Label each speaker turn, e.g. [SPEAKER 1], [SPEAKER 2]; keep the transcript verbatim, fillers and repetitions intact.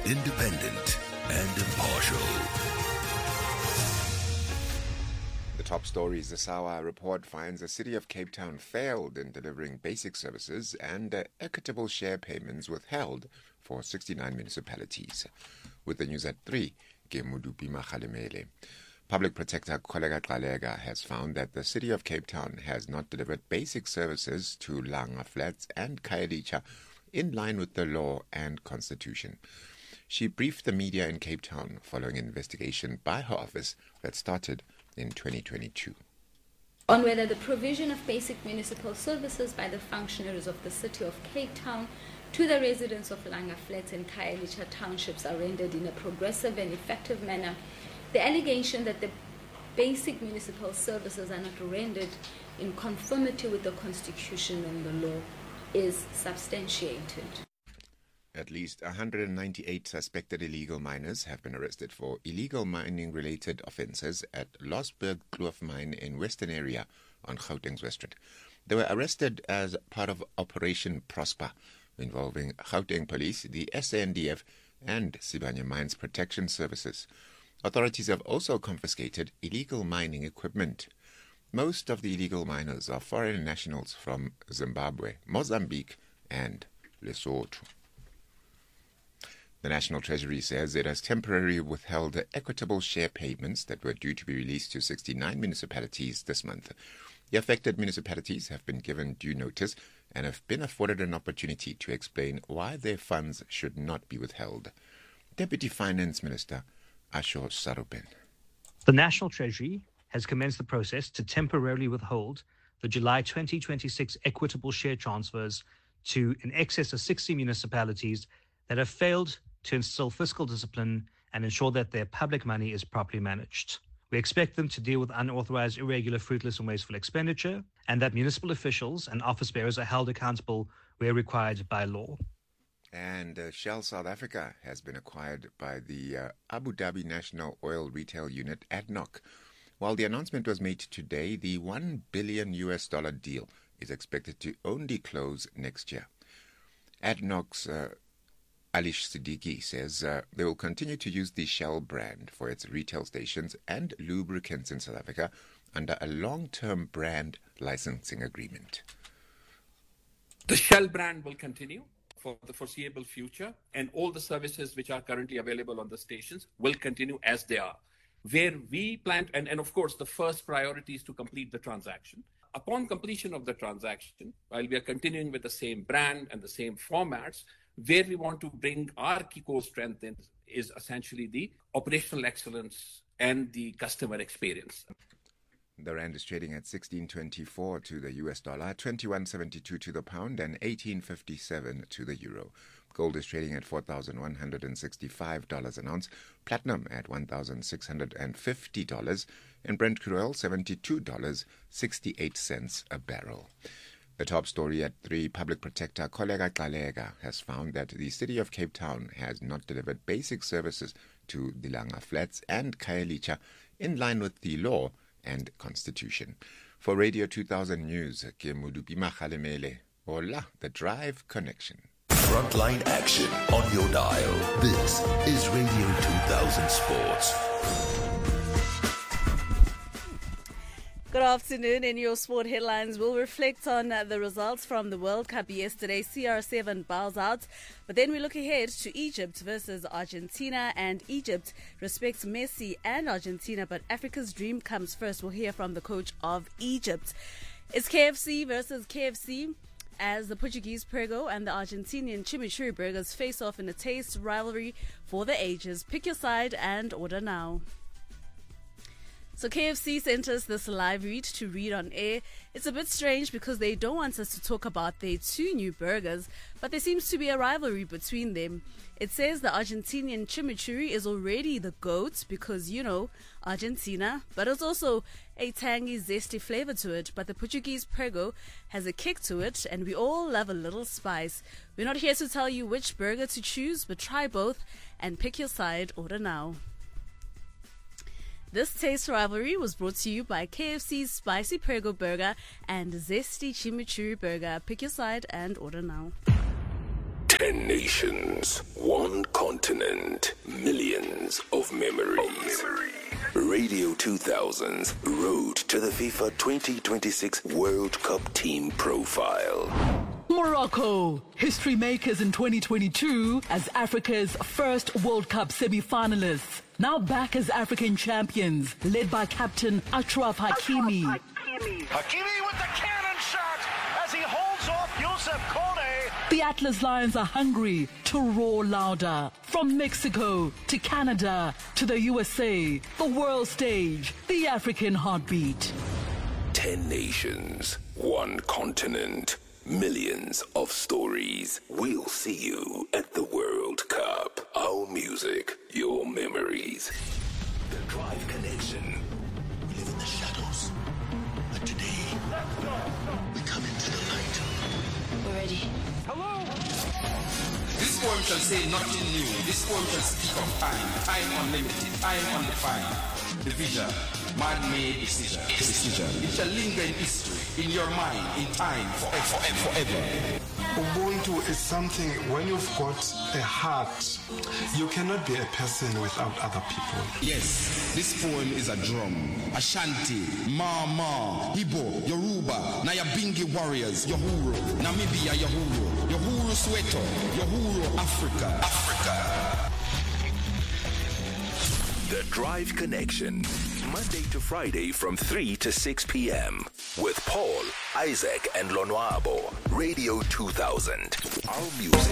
[SPEAKER 1] independent and impartial.
[SPEAKER 2] The top stories this hour report finds the city of Cape Town failed in delivering basic services and uh, equitable share payments withheld for sixty-nine municipalities. With the news at three, ke Modupi Makgalemele. Public Protector Kholeka Gcaleka has found that the city of Cape Town has not delivered basic services to Langa Flats and Khayelitsha in line with the law and constitution. She briefed the media in Cape Town following an investigation by her office that started in twenty twenty-two.
[SPEAKER 3] On whether the provision of basic municipal services by the functionaries of the city of Cape Town to the residents of Langa Flats and Khayelitsha townships are rendered in a progressive and effective manner. The allegation that the basic municipal services are not rendered in conformity with the Constitution and the law is substantiated.
[SPEAKER 2] At least one hundred ninety-eight suspected illegal miners have been arrested for illegal mining-related offences at Losberg Kloof Mine in Western Area on Gauteng's West. They were arrested as part of Operation Prosper, involving Gauteng Police, the S A N D F, and Sibanye Mines Protection Services. Authorities have also confiscated illegal mining equipment. Most of the illegal miners are foreign nationals from Zimbabwe, Mozambique, and Lesotho. The National Treasury says it has temporarily withheld equitable share payments that were due to be released to sixty-nine municipalities this month. The affected municipalities have been given due notice and have been afforded an opportunity to explain why their funds should not be withheld. Deputy Finance Minister Asho Sarupen.
[SPEAKER 4] The National Treasury has commenced the process to temporarily withhold the July twenty twenty-six equitable share transfers to in excess of sixty municipalities that have failed to instill fiscal discipline and ensure that their public money is properly managed. We expect them to deal with unauthorized, irregular, fruitless and wasteful expenditure, and that municipal officials and office bearers are held accountable where required by law.
[SPEAKER 2] And uh, Shell South Africa has been acquired by the uh, Abu Dhabi National Oil Retail Unit, A D N O C. While the announcement was made today, the one billion U S dollar deal is expected to only close next year. A D N O C's uh, Alish Siddiqui says uh, they will continue to use the Shell brand for its retail stations and lubricants in South Africa under a long-term brand licensing agreement.
[SPEAKER 5] The Shell brand will continue for the foreseeable future, and all the services which are currently available on the stations will continue as they are. Where we plan, and, and of course, the first priority is to complete the transaction. Upon completion of the transaction, while we are continuing with the same brand and the same formats, where we want to bring our key core strength in is essentially the operational excellence and the customer experience.
[SPEAKER 2] The rand is trading at sixteen twenty-four to the U S dollar, twenty-one seventy-two to the pound, and eighteen fifty-seven to the euro. Gold is trading at four thousand one hundred sixty-five dollars an ounce, platinum at one thousand six hundred fifty dollars, and Brent crude oil seventy-two dollars and sixty-eight cents a barrel. The top story at three, Public Protector Kholeka Gcaleka has found that the city of Cape Town has not delivered basic services to the Langa Flats and Khayelitsha in line with the law and constitution. For Radio two thousand News, ke Modupi Makgalemele, Hola, the Drive Connection.
[SPEAKER 1] Frontline action on your dial. This is Radio two thousand Sports.
[SPEAKER 6] Good afternoon. In your sport headlines, we'll reflect on uh, the results from the World Cup yesterday. C R seven bows out. But then we look ahead to Egypt versus Argentina. And Egypt respects Messi and Argentina, but Africa's dream comes first. We'll hear from the coach of Egypt. It's K F C versus K F C as the Portuguese Prego and the Argentinian Chimichurri Burgers face off in a taste rivalry for the ages. Pick your side and order now. So K F C sent us this live read to read on air. It's a bit strange because they don't want us to talk about their two new burgers, but there seems to be a rivalry between them. It says the Argentinian chimichurri is already the GOAT because, you know, Argentina, but it's also a tangy, zesty flavor to it. But the Portuguese Prego has a kick to it, and we all love a little spice. We're not here to tell you which burger to choose, but try both and pick your side. Order now. This taste rivalry was brought to you by K F C's Spicy Prego Burger and Zesty Chimichurri Burger. Pick your side and order now.
[SPEAKER 1] Ten nations, one continent, millions of memories. Radio two thousands Road to the FIFA twenty twenty-six World Cup Team Profile.
[SPEAKER 7] Morocco, history makers in twenty twenty-two as Africa's first World Cup semi-finalists. Now back as African champions, led by captain Achraf Hakimi.
[SPEAKER 8] Hakimi with the cannon shot as he holds off Youssef Kone.
[SPEAKER 7] The Atlas Lions are hungry to roar louder. From Mexico to Canada to the U S A, the world stage, the African heartbeat.
[SPEAKER 1] Ten nations, one continent, millions of stories. We'll see you at the World Cup. Our music, your memories. The Drive Connection. We live in the shadows, but today we come into the light.
[SPEAKER 9] We're ready.
[SPEAKER 8] Hello?
[SPEAKER 10] This poem shall say nothing new. This poem shall speak of time, time unlimited, time undefined. Division, man-made decision. decision. It shall linger in history, in your mind, in time, forever, forever.
[SPEAKER 11] Ubuntu is something, when you've got a heart, you cannot be a person without other people.
[SPEAKER 10] Yes, this poem is a drum. Ashanti, Mama, Igbo, Yoruba, Nyabingi warriors, Yohuru, Namibia, Yohuru, Yohuru Soweto, Yohuru Africa, Africa.
[SPEAKER 1] The Drive Connection, Monday to Friday from three to six p.m. with Paul, Isaac, and Lonwabo. Radio two thousand. Our music.